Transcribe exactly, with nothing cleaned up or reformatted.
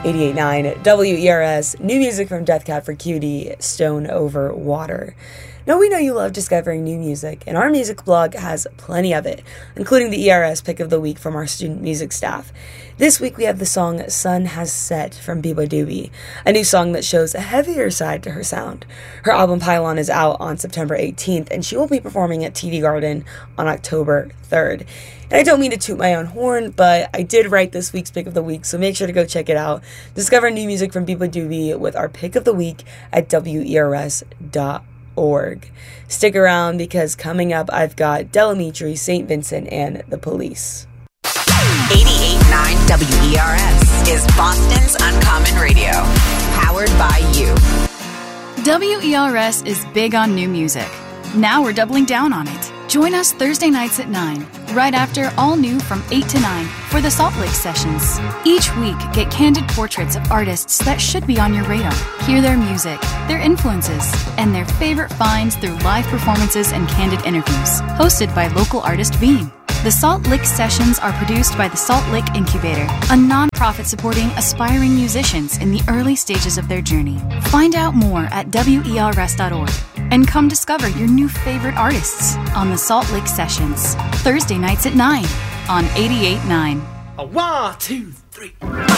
eighty-eight point nine W E R S, new music from Death Cab for Cutie, Stone Over Water. Now, we know you love discovering new music, and our music blog has plenty of it, including the E R S pick of the week from our student music staff. This week we have the song Sun Has Set from Biba Doobie, a new song that shows a heavier side to her sound. Her album Pylon is out on September eighteenth, and she will be performing at T D Garden on October third. And I don't mean to toot my own horn, but I did write this week's pick of the week, so make sure to go check it out. Discover new music from Biba Doobie with our pick of the week at W E R S dot org. Org. Stick around because coming up I've got Delamitri, Saint Vincent, and The Police. eighty-eight point nine W E R S is Boston's Uncommon Radio, powered by you. W E R S is big on new music. Now we're doubling down on it. Join us Thursday nights at nine, right after All New from eight to nine for the Salt Lake Sessions. Each week, get candid portraits of artists that should be on your radar. Hear their music, their influences, and their favorite finds through live performances and candid interviews. Hosted by local artist Beam. The Salt Lake Sessions are produced by the Salt Lake Incubator, a non-profit supporting aspiring musicians in the early stages of their journey. Find out more at W E R S dot org and come discover your new favorite artists on the Salt Lake Sessions, Thursday nights at nine on eighty-eight point nine. A one, two, three.